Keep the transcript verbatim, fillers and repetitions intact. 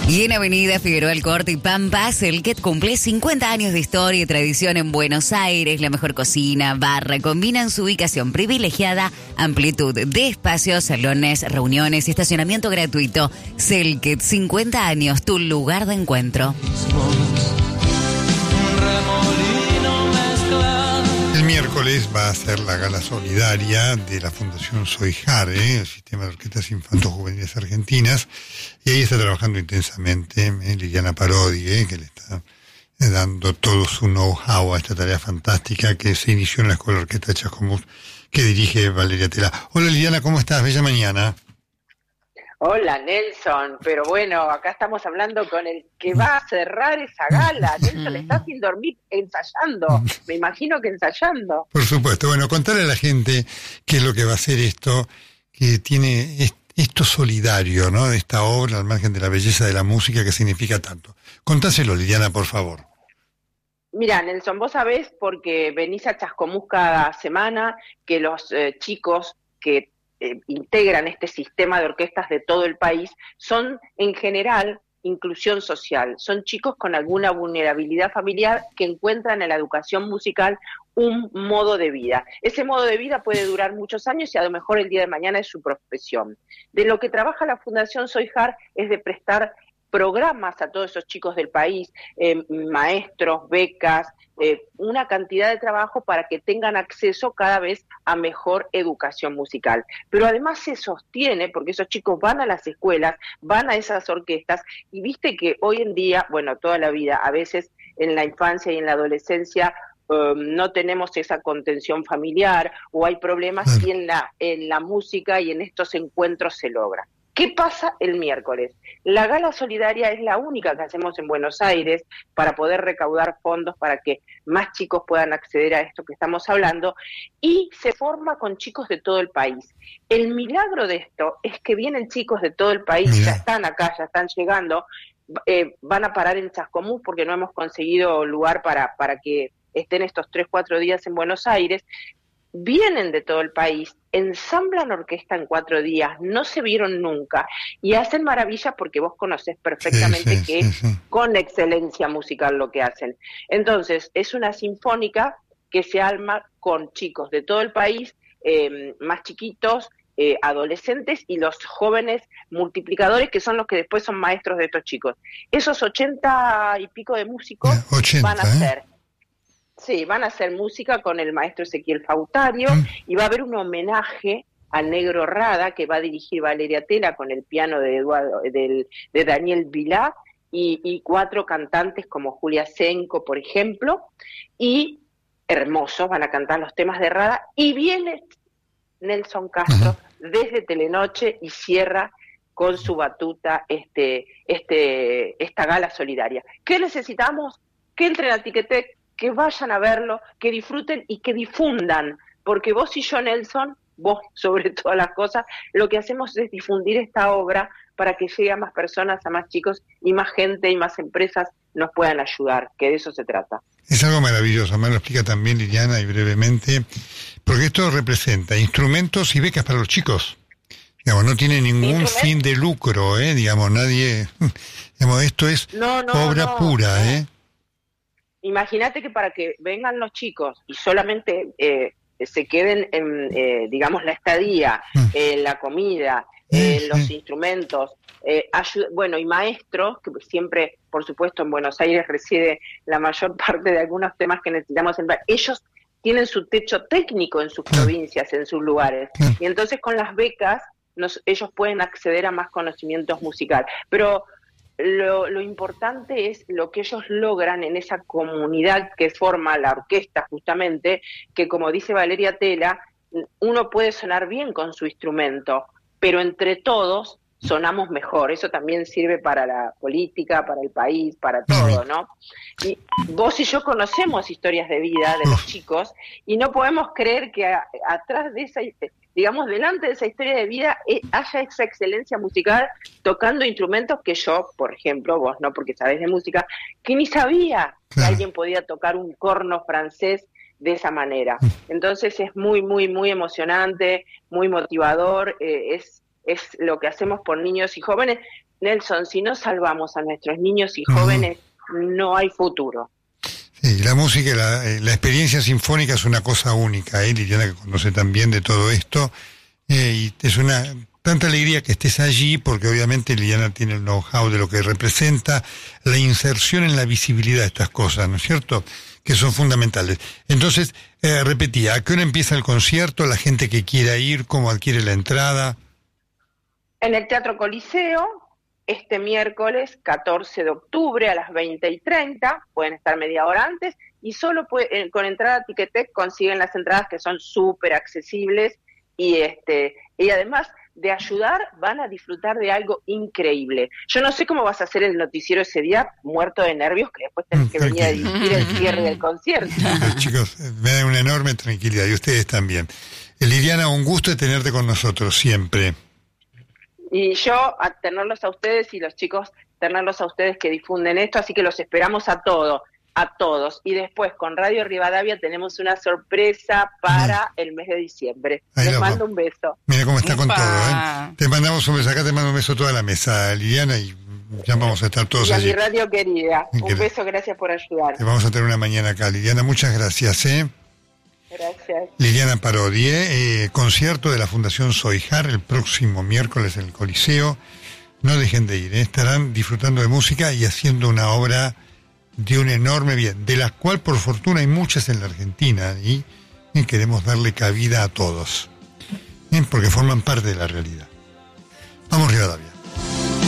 Y en Avenida Figueroa Alcorta y Pampa, Selket cumple cincuenta años de historia y tradición en Buenos Aires. La mejor cocina, barra, combinan su ubicación privilegiada, amplitud de espacios, salones, reuniones y estacionamiento gratuito. Selket, cincuenta años, tu lugar de encuentro. El miércoles va a ser la gala solidaria de la Fundación Soijar, ¿eh? El Sistema de Orquestas Infanto-Juveniles Argentinas, y ahí está trabajando intensamente ¿eh? Liliana Parodi, ¿eh? que le está eh, dando todo su know-how a esta tarea fantástica que se inició en la Escuela de Orquesta de Chascomús, que dirige Valeria Tela. Hola Liliana, ¿cómo estás? Bella mañana. Hola Nelson, pero bueno, acá estamos hablando con el que va a cerrar esa gala. Nelson está sin dormir, ensayando, me imagino que ensayando. Por supuesto, bueno, contarle a la gente qué es lo que va a hacer esto, que tiene esto solidario, ¿no? De esta obra, al margen de la belleza de la música que significa tanto. Contáselo, Liliana, por favor. Mira, Nelson, vos sabés, porque venís a Chascomús cada semana, que los eh, chicos que Eh, integran este sistema de orquestas de todo el país, son en general inclusión social, son chicos con alguna vulnerabilidad familiar que encuentran en la educación musical un modo de vida. Ese modo de vida puede durar muchos años y a lo mejor el día de mañana es su profesión. De lo que trabaja la Fundación Soijar es de prestar programas a todos esos chicos del país, eh, maestros, becas, eh, una cantidad de trabajo para que tengan acceso cada vez a mejor educación musical. Pero además se sostiene, porque esos chicos van a las escuelas, van a esas orquestas, y viste que hoy en día, bueno, toda la vida, a veces en la infancia y en la adolescencia, Um, no tenemos esa contención familiar, o hay problemas, y en la, en la música y en estos encuentros se logra. ¿Qué pasa el miércoles? La gala solidaria es la única que hacemos en Buenos Aires para poder recaudar fondos para que más chicos puedan acceder a esto que estamos hablando, y se forma con chicos de todo el país. El milagro de esto es que vienen chicos de todo el país, ya están acá, ya están llegando, eh, van a parar en Chascomús porque no hemos conseguido lugar para, para que estén estos tres, cuatro días en Buenos Aires. Vienen de todo el país, ensamblan orquesta en cuatro días, no se vieron nunca, y hacen maravillas porque vos conocés perfectamente sí, sí, que sí, sí. es con excelencia musical lo que hacen. Entonces, es una sinfónica que se arma con chicos de todo el país, eh, más chiquitos, eh, adolescentes y los jóvenes multiplicadores, que son los que después son maestros de estos chicos. Esos ochenta y pico de músicos ochenta, van a ser... ¿eh? Sí, van a hacer música con el maestro Ezequiel Fautario, mm. y va a haber un homenaje a Negro Rada que va a dirigir Valeria Tela con el piano de Eduardo, del, de Daniel Vilá, y, y cuatro cantantes como Julia Senco, por ejemplo, y hermosos, van a cantar los temas de Rada, y viene Nelson Castro uh-huh. desde Telenoche y cierra con su batuta este, este, esta gala solidaria. ¿Qué necesitamos? Que entren a Ticketek, que vayan a verlo, que disfruten y que difundan, porque vos y yo, Nelson, vos sobre todas las cosas, lo que hacemos es difundir esta obra para que llegue a más personas, a más chicos, y más gente y más empresas nos puedan ayudar, que de eso se trata. Es algo maravilloso, me lo explica también Liliana y brevemente, porque esto representa instrumentos y becas para los chicos. Digamos, no tiene ningún fin de lucro, ¿eh? Digamos, nadie... Digamos, esto es no, no, obra no, pura, no. ¿eh? Imagínate que para que vengan los chicos y solamente eh, se queden en, eh, digamos, la estadía, eh, la comida, eh, sí, los sí. instrumentos, eh, ayuda, bueno, y maestros, que siempre, por supuesto, en Buenos Aires reside la mayor parte de algunos temas que necesitamos, en, ellos tienen su techo técnico en sus provincias, en sus lugares, y entonces con las becas nos, ellos pueden acceder a más conocimientos musicales. Pero Lo, lo importante es lo que ellos logran en esa comunidad que forma la orquesta, justamente, que como dice Valeria Tela, uno puede sonar bien con su instrumento, pero entre todos sonamos mejor. Eso también sirve para la política, para el país, para todo, ¿no? Y vos y yo conocemos historias de vida de los chicos y no podemos creer que a, atrás de esa... digamos, delante de esa historia de vida, eh, haya esa excelencia musical tocando instrumentos que yo, por ejemplo, vos no, porque sabés de música, que ni sabía claro. que alguien podía tocar un corno francés de esa manera. Entonces es muy, muy, muy emocionante, muy motivador, eh, es, es lo que hacemos por niños y jóvenes, Nelson, si no salvamos a nuestros niños y jóvenes, uh-huh. no hay futuro. Sí, la música, la, la experiencia sinfónica es una cosa única, ¿eh? Liliana, que conoce también de todo esto, eh, y es una tanta alegría que estés allí, porque obviamente Liliana tiene el know-how de lo que representa, la inserción en la visibilidad de estas cosas, ¿no es cierto?, que son fundamentales. Entonces, eh, repetía, ¿a qué hora empieza el concierto? La gente que quiera ir, ¿cómo adquiere la entrada? En el Teatro Coliseo, este miércoles catorce de octubre a las veinte y treinta, pueden estar media hora antes, y solo puede, con entrada Ticketek consiguen las entradas, que son súper accesibles, y este y además de ayudar, van a disfrutar de algo increíble. Yo no sé cómo vas a hacer el noticiero ese día, muerto de nervios, que después tenés que venir a dirigir el cierre del concierto. Los chicos, me dan una enorme tranquilidad, y ustedes también. Liliana, un gusto de tenerte con nosotros siempre. Y yo, a tenerlos a ustedes, y los chicos, tenerlos a ustedes que difunden esto, así que los esperamos a todos, a todos. Y después, con Radio Rivadavia, tenemos una sorpresa para el mes de diciembre. Ahí Les mando va. un beso. Mira cómo está con Upa. todo, ¿eh? Te mandamos un beso, acá te mando un beso a toda la mesa, Liliana, y ya vamos a estar todos y allí. Y a mi radio querida, un beso, gracias por ayudar. Te vamos a tener una mañana acá, Liliana, muchas gracias, ¿eh? Gracias. Liliana Parodi, eh, concierto de la Fundación Soijar el próximo miércoles en el Coliseo. No dejen de ir, ¿eh? Estarán disfrutando de música y haciendo una obra de un enorme bien, de la cual por fortuna hay muchas en la Argentina, y, y queremos darle cabida a todos, ¿eh? Porque forman parte de la realidad. Vamos, Rivadavia.